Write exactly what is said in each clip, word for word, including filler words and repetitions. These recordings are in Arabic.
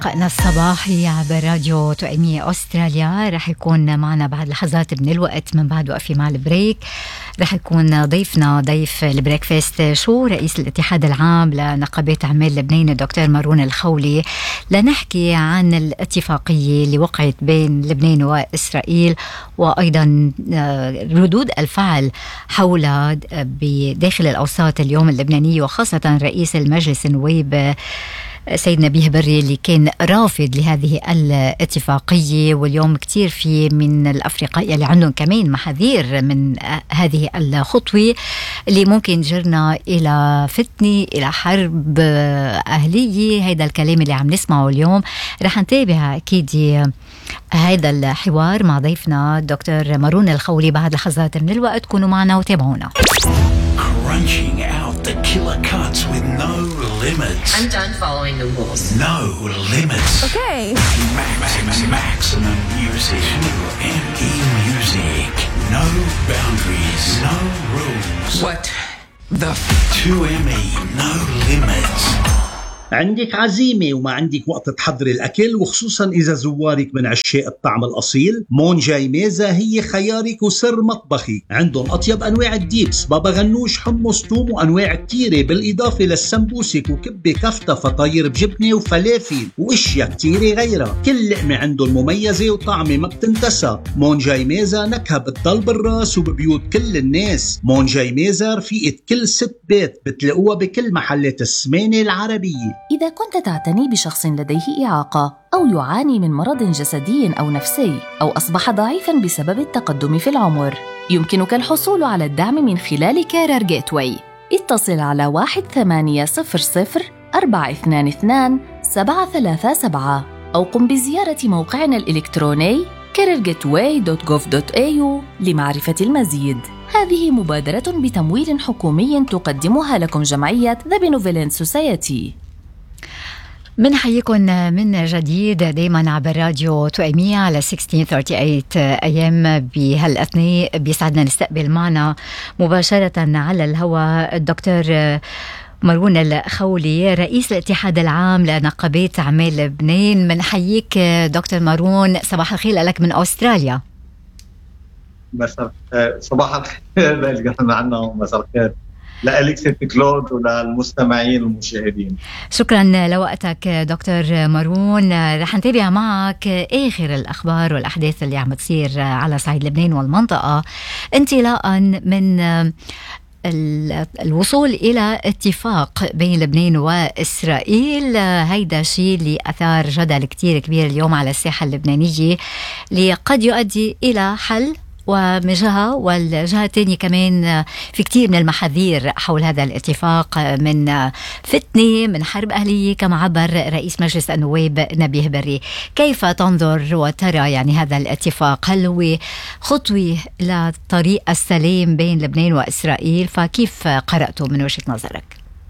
لقائنا الصباحي عبر راديو توأمية أستراليا. رح يكون معنا بعد لحظات من الوقت من بعد وقفي مع البريك. رح يكون ضيفنا ضيف البريكفاست شو رئيس الاتحاد العام لنقابات أعمال لبنان الدكتور مارون الخولي، لنحكي عن الاتفاقية اللي وقعت بين لبنان وإسرائيل، وأيضا ردود الفعل حولها بداخل الأوساط اليوم اللبنانية، وخاصة رئيس المجلس النواب سيد نبيه بري اللي كان رافض لهذه الاتفاقية. واليوم كتير في من الأفرقاء اللي عندهم كمان محاذير من هذه الخطوة اللي ممكن جرنا إلى فتنة، إلى حرب أهلية. هيدا الكلام اللي عم نسمعه اليوم رح نتابع أكيد هذا الحوار مع ضيفنا دكتور مارون الخولي بعد لحظات من الوقت. كونوا معنا وتابعونا. Crunching out the killer cuts with no limits. I'm done following the rules. No limits. Okay. Max, maximum music. M E Music. No boundaries. No rules. What the f- two M E. No limits. عندك عزيمة وما عندك وقت تحضري الأكل، وخصوصا إذا زوارك من عشاق الطعم الأصيل، مونجاي ميزة هي خيارك وسر مطبخي. عندهم أطيب أنواع الديبس، بابا غنوش، حمص، توم، وأنواع التيرة، بالإضافة للسمبوسك وكبة كفتة، فطاير بجبنة وفلافل وإشياء كتيرة غيرها. كل لقمة عندهم مميزة وطعمة ما بتنتسى. مونجاي ميزة نكهة بتضل بالراس وببيوت كل الناس. مونجاي ميزة رفيقة كل ست بيت، بتلاقوها بكل محلات السمانة العربية. إذا كنت تعتني بشخص لديه إعاقة أو يعاني من مرض جسدي أو نفسي أو أصبح ضعيفاً بسبب التقدم في العمر، يمكنك الحصول على الدعم من خلال كارير جيتواي. اتصل على واحد ثمانية صفر صفر أربعة اثنان اثنان سبعة ثلاثة سبعة أو قم بزيارة موقعنا الإلكتروني كارير جيتواي دوت جوف دوت إيه يو لمعرفة المزيد. هذه مبادرة بتمويل حكومي تقدمها لكم جمعية The Benevolent Society. منحييكم من جديد دايما عبر راديو توأمية على ستة عشر ثمانية وثلاثين أيام. بهالأثناء بيسعدنا نستقبل معنا مباشرة على الهواء الدكتور مارون الخولي رئيس الاتحاد العام لنقابات أعمال لبنان. منحييك دكتور مارون، صباح الخير لك من أستراليا. مساء صباح الخير لك معنا، ومساء الخير لأليك ست كلود وللمستمعين والمشاهدين. شكرا لوقتك دكتور مارون. رح نتابع معك آخر الأخبار والأحداث اللي عم تصير على صعيد لبنان والمنطقة، انطلاقا من الوصول إلى اتفاق بين لبنان وإسرائيل. هيدا شيء اللي أثار جدل كتير كبير اليوم على الساحة اللبنانية، اللي قد يؤدي إلى حل ومن جهة، والجهة الثانية كمان في كتير من المحاذير حول هذا الاتفاق، من فتنة، من حرب أهلية كما عبر رئيس مجلس النواب نبيه بري. كيف تنظر وترى يعني هذا الاتفاق؟ هل هو خطوة لطريق السلام بين لبنان وإسرائيل؟ فكيف قرأته من وجهة نظرك؟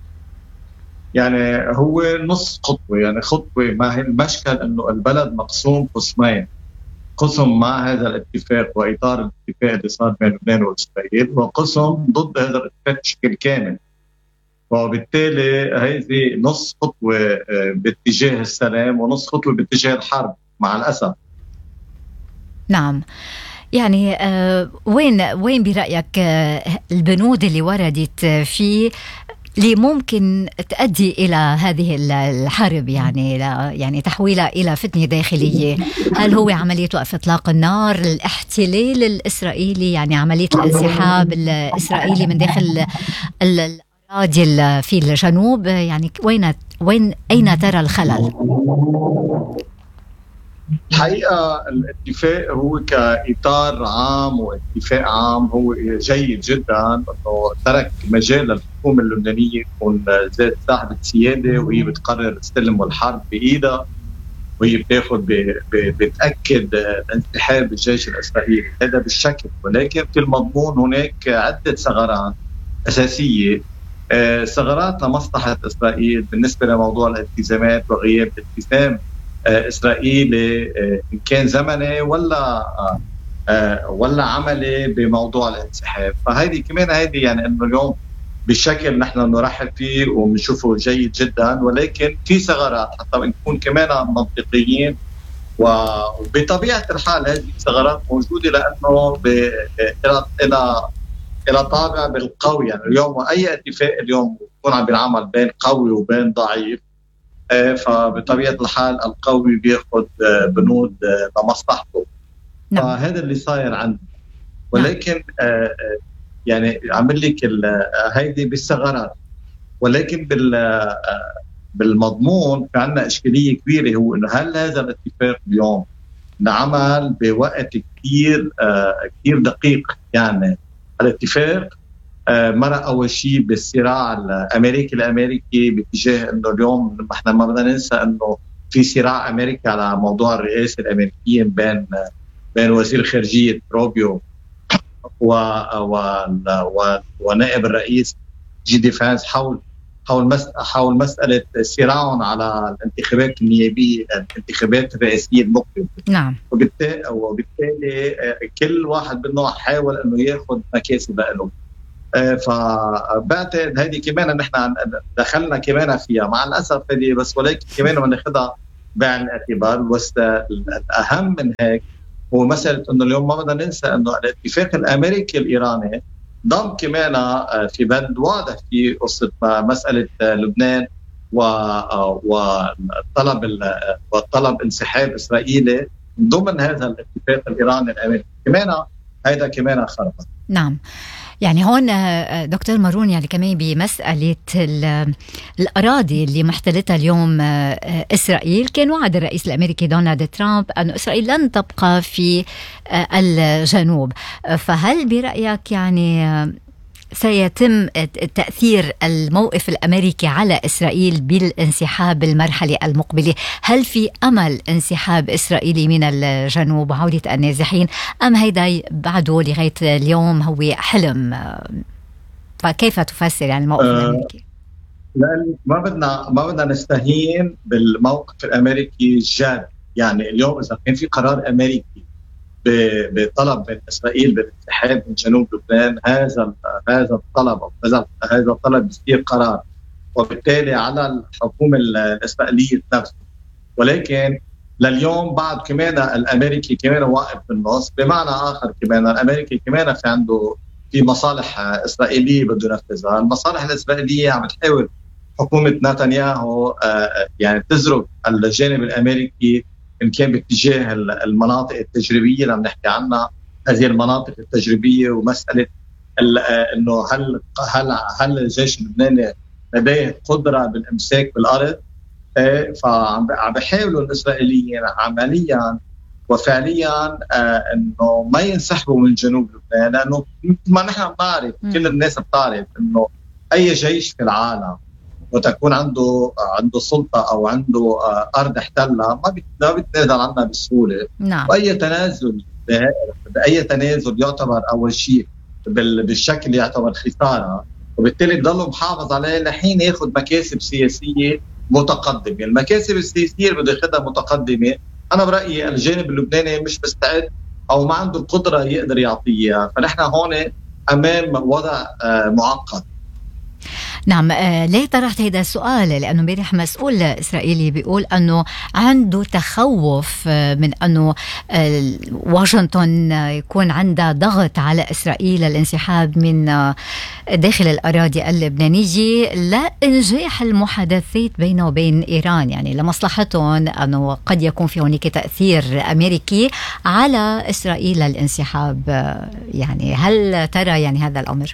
يعني هو نص خطوة، يعني خطوة ما هي المشكل أنه البلد مقسوم قسمين، قسم مع هذا الاتفاق وإطار الاتفاق اللي صار بين لبنان وإسرائيل، وقسم ضد هذا الاتفاق بشكل كامل. وبالتالي هذه نص خطوة باتجاه السلام ونص خطوة باتجاه الحرب مع الأسف. نعم، يعني آه وين وين برأيك آه البنود اللي وردت فيه اللي ممكن تؤدي إلى هذه الحرب، يعني يعني تحويلها إلى فتنة داخلية؟ هل هو عملية وقف إطلاق النار، الاحتلال الإسرائيلي، يعني عملية الانسحاب الإسرائيلي من داخل الأراضي في الجنوب؟ يعني وين وين أين ترى الخلل؟ الحقيقة الاتفاق هو كإطار عام واتفاق عام هو جيد جدا، أنه ترك مجال للحكومة اللبنانية تكون ذات صاحبة سيادة، وهي بتقرر السلم والحرب بإيدها، وهي بتاخد بتأكد انسحاب الجيش الإسرائيلي. هذا بالشكل، ولكن في المضمون هناك عدة ثغرات أساسية، ثغرات لمصلحة إسرائيل بالنسبة لموضوع الالتزامات وغياب الالتزام إسرائيلي إن كان زمني ولا ولا عملي بموضوع الانسحاب. فهذه كمان هذه يعني إنه اليوم بشكل نحن نرحب فيه ونشوفه جيد جدا، ولكن في ثغرات حتى نكون كمان منطقيين. وبطبيعة الحال هذه الثغرات موجودة لأنه إلى إلى إلى طابع بالقوي. يعني اليوم أي اتفاق اليوم يكون عم بينعمل بين قوي وبين ضعيف، فبطبيعة الحال القوي بياخد بنود لمصلحته. نعم. فهذا اللي صاير عندنا، ولكن نعم. يعني عمل لك هيدي بالثغرات، ولكن بال بالمضمون في عنا إشكالية كبيرة، هو إنه هل هذا الاتفاق اليوم نعمل بوقت كتير كتير دقيق؟ يعني الاتفاق مرق أول شيء بالصراع الأمريكي الأمريكي باتجاه إنه اليوم إحنا ما بدنا ننسى إنه في صراع أمريكي على موضوع الرئاسة الأمريكية بين بين وزير خارجية روبيو و و ونائب الرئيس جي دي فانس حول حول مس حول مسألة صراعهم على الانتخابات النيابية، الانتخابات الرئاسية المقبلة. نعم. وبالتالي وبالتالي كل واحد منهم حاول إنه يأخذ مكاسب له. فبعتقد هذه كمان نحن دخلنا كمان فيها مع الأسف هذه، بس ولكن كمان ما ناخذها بعين الاعتبار. والأهم من هيك هو مسألة إنه اليوم ما بدنا ننسى إنه الاتفاق الأمريكي الإيراني ضم كمان في بند واضح في قصة مسألة لبنان والطلب والطلب انسحاب إسرائيلي ضمن هذا الاتفاق الإيراني الأمريكي. كمان هذا كمان خربط. نعم. يعني هون دكتور مارون يعني كمان بمسألة الأراضي اللي محتلتها اليوم إسرائيل، كان وعد الرئيس الأمريكي دونالد ترامب أن إسرائيل لن تبقى في الجنوب. فهل برأيك يعني سيتم تأثير الموقف الأمريكي على إسرائيل بالانسحاب بالمرحلة المقبلة؟ هل في أمل انسحاب إسرائيلي من الجنوب وعودة النازحين، أم هيدا بعده لغاية اليوم هو حلم؟ فكيف تفسر يعني الموقف أه الأمريكي؟ لأن ما بدنا ما بدنا نستهين بالموقف الأمريكي الجاد. يعني اليوم إذا كان في قرار أمريكي بطلب من إسرائيل بالانسحاب من جنوب لبنان، هذا هذا الطلب هذا هذا الطلب بيصير قرار، وبالتالي على الحكومة الإسرائيلية نفسها. ولكن لليوم بعد كمان الأمريكي كمان واقف بالنص. بمعنى آخر كمان الأمريكي كمان في عنده في مصالح إسرائيلية بده ينفذها. المصالح الإسرائيلية عم تحاول حكومة نتنياهو يعني تزرق الجانب الأمريكي إن كان باتجاه المناطق التجريبية اللي عم نحكي عنها، هذه المناطق التجريبية، ومسألة إنه هل هل هل الجيش اللبناني لديه قدرة بالإمساك بالأرض. فعم بيحاولوا الإسرائيليين عمليا وفعليا إنه ما ينسحبوا من جنوب لبنان، لأنه ما نحن بنعرف، كل الناس بتعرف إنه أي جيش في العالم وتكون عنده عنده سلطة أو عنده أرض احتلها ما بيتنازل عنها بسهولة. نعم. وأي تنازل بأي تنازل يعتبر أول شيء بالشكل يعتبر خسارة، وبالتالي بضلوا محافظ عليه لحين ياخذ مكاسب سياسية متقدمة. المكاسب السياسية اللي بده ياخذها متقدمة، أنا برأيي الجانب اللبناني مش مستعد أو ما عنده القدرة يقدر يعطيها. فنحن هون أمام وضع معقد. نعم. آه ليه طرحت هذا السؤال؟ لأنه امبارح مسؤول إسرائيلي بيقول أنه عنده تخوف آه من أنه آه واشنطن آه يكون عندها ضغط على إسرائيل الانسحاب من آه داخل الأراضي اللبنانية لإنجاح المحادثات بينه وبين إيران، يعني لمصلحتهم أنه قد يكون في هناك تأثير أمريكي على إسرائيل للانسحاب. آه يعني هل ترى يعني هذا الأمر؟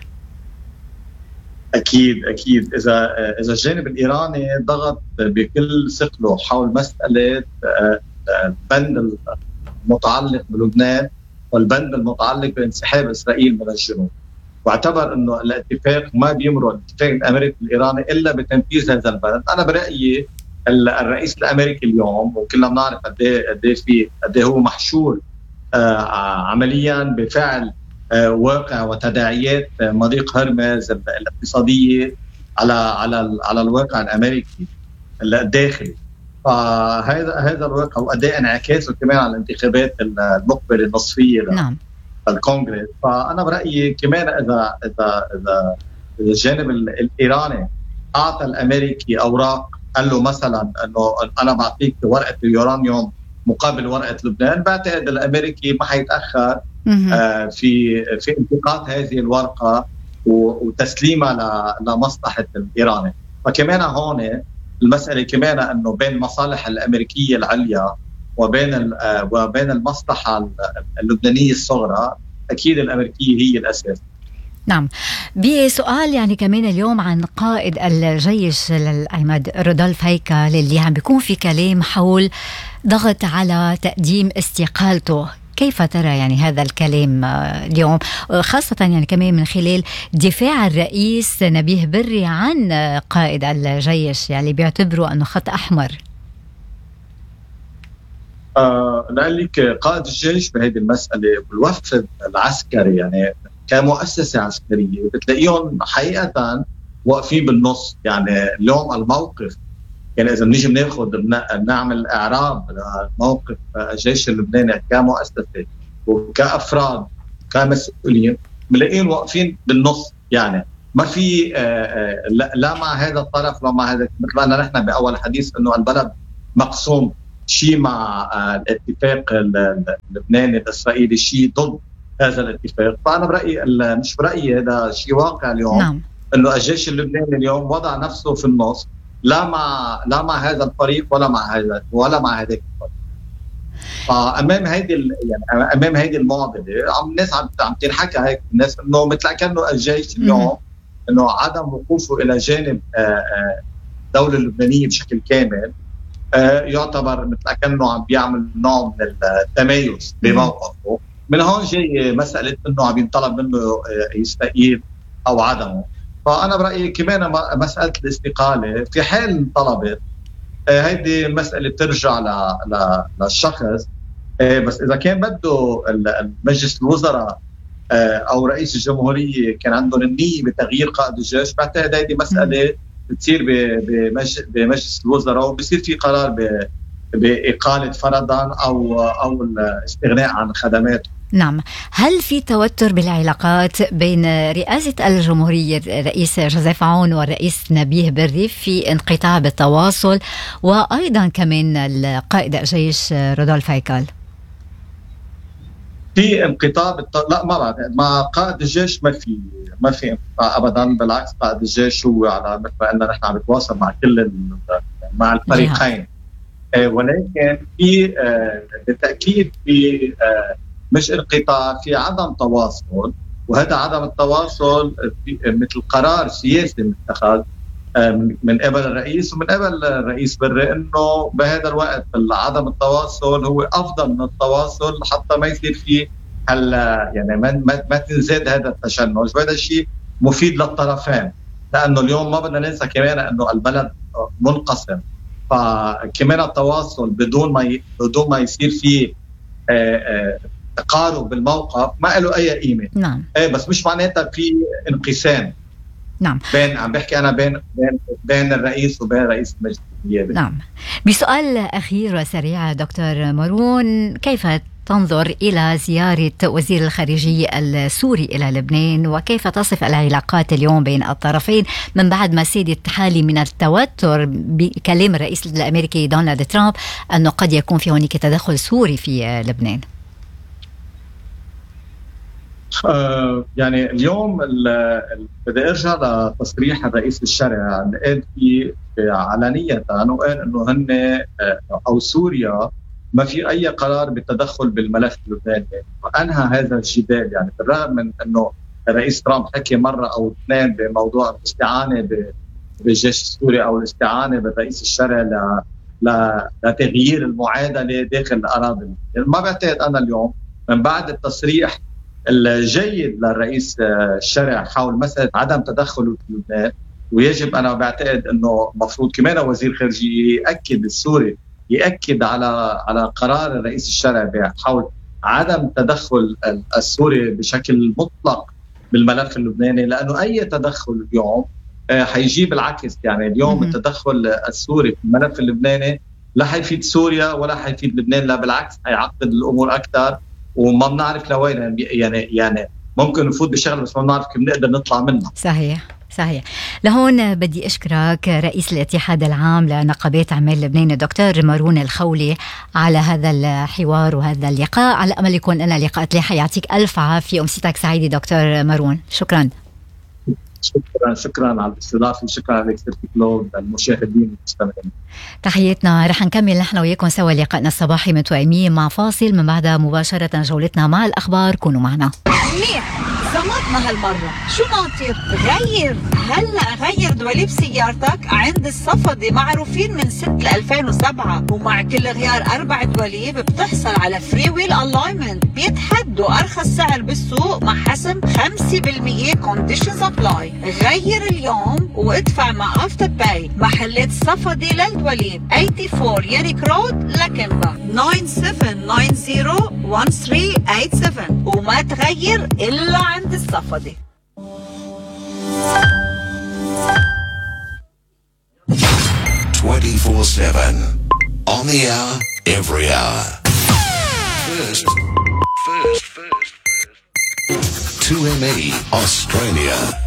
أكيد أكيد إذا إذا الجانب الإيراني ضغط بكل ثقله حول مسألة البند المتعلق بلبنان والبند المتعلق بانسحاب إسرائيل من الجنوب، واعتبر إنه الاتفاق ما بيمر الاتفاق الأمريكي الإيراني إلا بتنفيذ هذا البند. أنا برأيي الرئيس الأمريكي اليوم وكلنا بنعرف قد إيه قد إيه في قد إيه هو محشور عمليا بفعل واقع وتداعيات مضيق هرمز الاقتصادية على على على الواقع الأمريكي الداخلي. فهذا هذا الواقع وأداء انعكاسه كمان على الانتخابات المقبلة النصفية نعم. الكونغرس. فأنا برأيي كمان إذا إذا إذا الجانب الإيراني أعطى الأمريكي أوراق، قال له مثلا أنه أنا بعطيك ورقة اليورانيوم مقابل ورقة لبنان، بعتقد الأمريكي ما حيتأخر آه في في انتقاط هذه الورقة وتسليمها لمصلحة الإيراني. فكمان هون المسألة كمان أنه بين المصالح الأمريكية العليا وبين وبين المصلحة اللبنانية الصغرى، أكيد الأمريكية هي الأساس. نعم. بسؤال يعني كمان اليوم عن قائد الجيش العماد رودولف هيكل اللي عم بيكون في كلام حول ضغط على تقديم استقالته، كيف ترى يعني هذا الكلام اليوم، خاصة يعني كمان من خلال دفاع الرئيس نبيه بري عن قائد الجيش يعني بيعتبروا أنه خط أحمر؟ آه لذلك قائد الجيش بهذه المسألة والوفد العسكري يعني كمؤسسة عسكرية بتلاقيهم حقيقة واقفين بالنص. يعني اليوم الموقف يعني إذا بنيجي بناخد بنعمل إعراب لموقف الجيش اللبناني كمؤسسة وكأفراد كمسؤولين، بنلاقيهم واقفين بالنص. يعني ما في لا مع هذا الطرف ولا مع هذا، مثل ما نحن بأول حديث إنه البلد مقسوم، شيء مع الاتفاق اللبناني الإسرائيلي، شيء ضد هذا الاتفاق. فأنا برأيي مش برأيي، هذا شيء واقع اليوم. نعم. إنه الجيش اللبناني اليوم وضع نفسه في النص، لا مع لا مع هذا الفريق ولا مع هذا ولا مع هذاك الفريق. فأمام هذه يعني أمام هذه المعضلة عم الناس عم عم تنحكى هيك الناس إنه مثل كأنه الجيش اليوم إنه عدم وقوفه إلى جانب الدولة اللبنانية بشكل كامل يعتبر مثل كأنه عم بيعمل نوع من التمايز بموقفه. من هون جاي مسألة إنه عم ينطلب منه يستقيل أو عدمه. فأنا برأيي كمان مسألة الاستقالة في حال طلبت هيدي المسألة بترجع للشخص، بس إذا كان بده المجلس الوزراء أو رئيس الجمهورية كان عندهم النية بتغيير قائد الجيش، بعتقد هيدي مسألة بتصير بمجلس الوزراء وبصير في قرار بإقالة فرضاً أو أو الاستغناء عن خدماته. نعم. هل في توتر بالعلاقات بين رئاسة الجمهورية الرئيس جوزيف عون والرئيس نبيه بري في انقطاع بالتواصل، وأيضا كمان القائد الجيش رودولف هيكل؟ في انقطاع بالت... لا ما بعد مع قائد الجيش ما في ما في انقطاع ابدا، بالعكس قائد الجيش هو على مثل ما قلنا نحن عم نتواصل مع كل ال... مع الفريقين. آه ولكن في آه بالتاكيد في آه مش انقطاع، في عدم تواصل، وهذا عدم التواصل مثل قرار سياسي متخذ من قبل الرئيس ومن قبل الرئيس بري انه بهذا الوقت عدم التواصل هو افضل من التواصل حتى ما يصير فيه هلا يعني ما ما تنزاد هذا التشنج. وهذا الشيء مفيد للطرفين، لانه اليوم ما بدنا ننسى كمان انه البلد منقسم، فكمان التواصل بدون ما بدون ما يصير فيه تقارب بالموقف ما له اي قيمه. نعم. ايه بس مش معناتها في انقسام. نعم. بين عم بحكي انا بين بين بين الرئيس وبين رئيس المجلس النيابي. نعم. بسؤال اخير وسريع دكتور مارون، كيف تنظر الى زياره وزير الخارجيه السوري الى لبنان، وكيف تصف العلاقات اليوم بين الطرفين من بعد ما سادت حالة من التوتر بكلام الرئيس الامريكي دونالد ترامب انه قد يكون في هناك تدخل سوري في لبنان؟ آه يعني اليوم بدي ارجع لتصريح الرئيس الشرعي اللي قال فيه علانية وقال انه هن او سوريا ما في اي قرار بالتدخل بالملف اللبناني، وانهى هذا الجدال. يعني بالرغم من انه الرئيس ترامب حكي مرة او اثنين بموضوع الاستعانة بالجيش السوري او الاستعانة بالرئيس الشرعي ل لتغيير المعادلة داخل الاراضي. يعني ما بعتقد انا اليوم من بعد التصريح الجيد للرئيس الشرعي حول مسألة عدم تدخله في لبنان، ويجب أنا بعتقد أنه مفروض كمان وزير خارجية يأكد السوري يأكد على على قرار الرئيس الشرعي حول عدم تدخل السوري بشكل مطلق بالملف اللبناني، لأنه أي تدخل اليوم حيجيب العكس. يعني اليوم التدخل السوري في الملف اللبناني لا حيفيد سوريا ولا حيفيد لبنان، لا بالعكس حيعقد الأمور أكثر، وما بنعرف لوين. يعني يعني ممكن نفوت بشغله بس ما بنعرف كيف نقدر نطلع منها. صحيح صحيح. لهون بدي أشكرك رئيس الاتحاد العام لنقابات عمال لبنان الدكتور مارون الخولي على هذا الحوار وهذا اللقاء، على أمل يكون لنا لقاءات لاحقة. يعطيك ألف عافية ومسيتك سعيدة دكتور مارون. شكرا. شكرا شكرا على الاستضافة وشكرا على الاستقبال للمشاهدين والمستمعين. تحياتنا. رح نكمل نحن وياكم سوا لقائنا الصباحي من توأمية مع فاصل، من بعدها مباشرة جولتنا مع الأخبار. كونوا معنا. منيح زمطنا هالمرة. شو ناطر؟ غير هلا غير دواليب سيارتك عند الصفدي، معروفين من سنة ألفين وسبعة، ومع كل غيار أربع دواليب بتحصل على فري ويل الاينمنت، بيتحدوا أرخص سعر بالسوق مع حسم خمسة بالمية كونديشنز ابلاي. غير اليوم وادفع مع افتر باي. محلات الصفدي للدواليب أربعة وثمانين يريك رود لكنبا تسعة سبعة تسعة صفر واحد ثلاثة ثمانية سبعة، وما تغير إلا عند الصفدي. twenty-four seven on the hour, every hour. First, first, first, first. two M E Australia.